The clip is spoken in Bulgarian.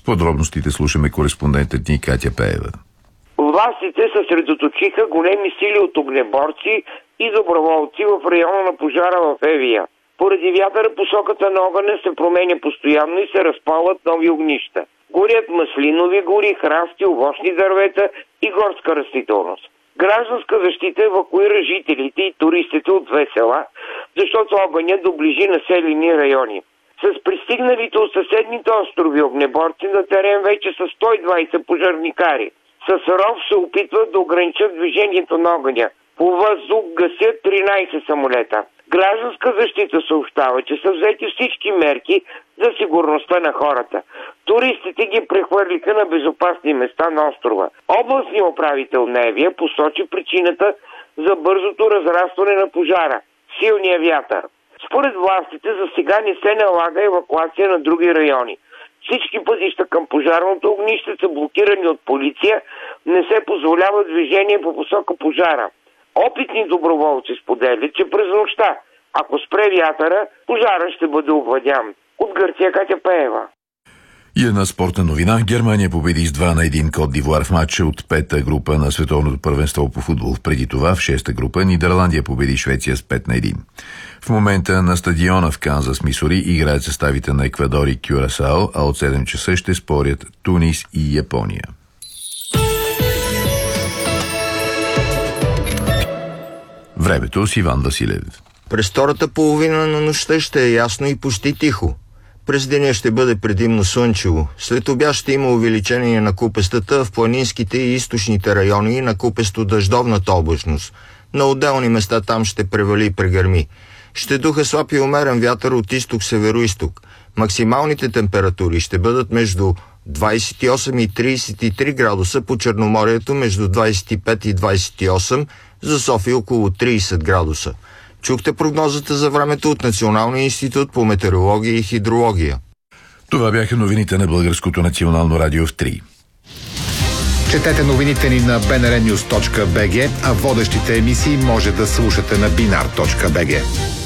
подробностите слушаме кореспондентът ни Катя Пеева. Властите съсредоточиха големи сили от огнеборци и доброволци в района на пожара в Евия. Поради вятъра посоката на огъня се променя постоянно и се разпалват нови огнища. Горят маслинови гори, храсти, овощни дървета и горска растителност. Гражданска защита евакуира жителите и туристите от две села, защото огъня доближи населени райони. С пристигналите от съседните острови огнеборци на терен вече са 120 пожарникари. С ров се опитват да ограничат движението на огъня. По въздух гасят 13 самолета. Гражданска защита съобщава, че са взети всички мерки за сигурността на хората. Туристите ги прехвърлиха на безопасни места на острова. Областният управител на Евия посочи причината за бързото разрастване на пожара – силния вятър. Според властите за сега не се налага евакуация на други райони. Всички пътища към пожарното огнище са блокирани от полиция, не се позволява движение по посока пожара. Опитни доброволци споделят, че през нощта, ако спре вятъра, пожара ще бъде овладян. От Гърция Катя Пеева. И една спортна новина. Германия победи с 2-1 Кот д'Ивуар в матча от пета група на световното първенство по футбол. Преди това в шеста група Нидерландия победи Швеция с 5-1. В момента на стадиона в Канзас, Мисури, играят съставите на Еквадор и Кюрасао, а от 7 часа ще спорят Тунис и Япония. Времето с Иван Василев. През втората половина на нощта ще е ясно и почти тихо. През деня ще бъде предимно слънчево. След обяд ще има увеличение на купестата в планинските и източните райони на купесто-дъждовната облачност. На отделни места там ще превали и прегърми. Ще духа слаб и умерен вятър от изток-североизток. Максималните температури ще бъдат между 28 и 33 градуса по Черноморието, между 25 и 28, за София около 30 градуса. Чухте прогнозата за времето от Националния институт по метеорология и хидрология. Това бяха новините на Българското национално радио в 3. Четете новините ни на bnrnews.bg, а водещите емисии може да слушате на binar.bg.